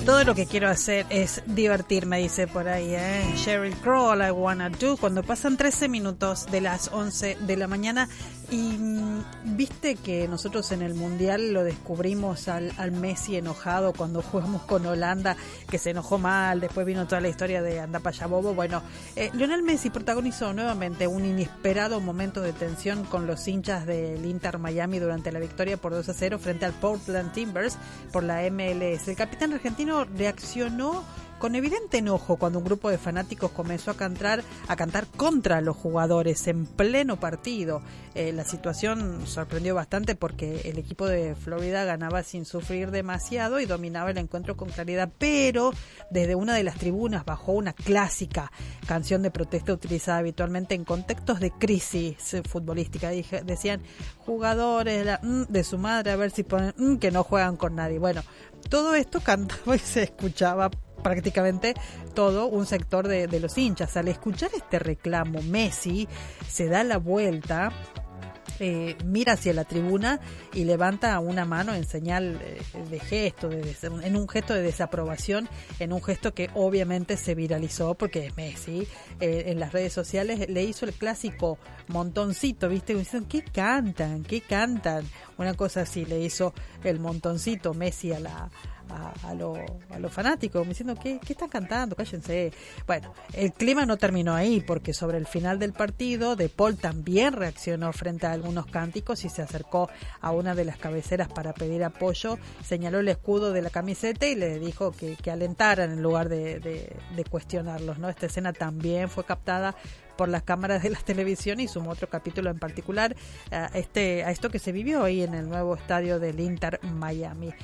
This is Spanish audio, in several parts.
Todo lo que quiero hacer es divertirme, dice por ahí, Sheryl Crow, All I Wanna Do, cuando pasan 13 minutos de las 11 de la mañana. Y viste que nosotros en el Mundial lo descubrimos al Messi enojado cuando jugamos con Holanda, que se enojó mal, después vino toda la historia de anda pa' allá bobo. Bueno, Lionel Messi protagonizó nuevamente un inesperado momento de tensión con los hinchas del Inter Miami durante la victoria por 2-0 frente al Portland Timbers por la MLS. El capitán argentino reaccionó con evidente enojo cuando un grupo de fanáticos comenzó a cantar contra los jugadores en pleno partido. La situación sorprendió bastante porque el equipo de Florida ganaba sin sufrir demasiado y dominaba el encuentro con claridad, pero desde una de las tribunas bajó una clásica canción de protesta utilizada habitualmente en contextos de crisis futbolística. Decían jugadores de su madre, a ver si ponen que no juegan con nadie. Bueno, todo esto cantaba y se escuchaba prácticamente todo un sector de los hinchas. Al escuchar este reclamo, Messi se da la vuelta, mira hacia la tribuna y levanta una mano en señal de gesto, en un gesto de desaprobación, en un gesto que obviamente se viralizó porque es Messi. En las redes sociales le hizo el clásico montoncito, ¿viste? Dicen, ¿qué cantan? Una cosa así, le hizo el montoncito Messi a los fanáticos, diciendo ¿qué están cantando? Cállense. Bueno, el clima no terminó ahí, porque sobre el final del partido De Paul también reaccionó frente a algunos cánticos y se acercó a una de las cabeceras para pedir apoyo, señaló el escudo de la camiseta y le dijo que alentaran en lugar de cuestionarlos, ¿no? Esta escena también fue captada por las cámaras de la televisión y sumó otro capítulo en particular a esto que se vivió ahí en el nuevo estadio del Inter Miami.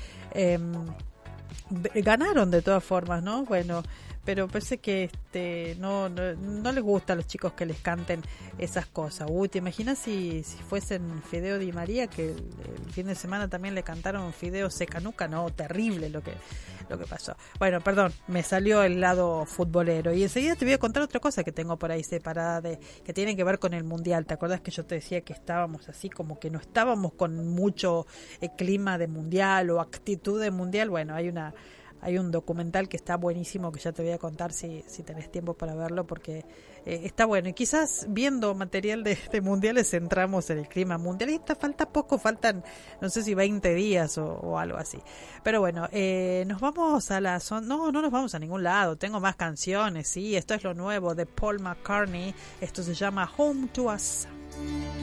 Ganaron de todas formas, ¿no? Bueno, pero parece que no les gusta a los chicos que les canten esas cosas. Uy, ¿te imaginas si fuesen Fideo Di María, que el fin de semana también le cantaron Fideo Secanuca? No, terrible lo que pasó. Bueno, perdón, me salió el lado futbolero. Y enseguida te voy a contar otra cosa que tengo por ahí separada, que tiene que ver con el Mundial. ¿Te acuerdas que yo te decía que estábamos así, como que no estábamos con mucho clima de Mundial o actitud de Mundial? Bueno, hay un documental que está buenísimo, que ya te voy a contar si tenés tiempo para verlo, porque está bueno. Y quizás viendo material de mundiales entramos en el clima mundialista. Faltan no sé si 20 días o algo así. Pero bueno, nos vamos no nos vamos a ningún lado. Tengo más canciones, sí. Esto es lo nuevo de Paul McCartney. Esto se llama Home to Us.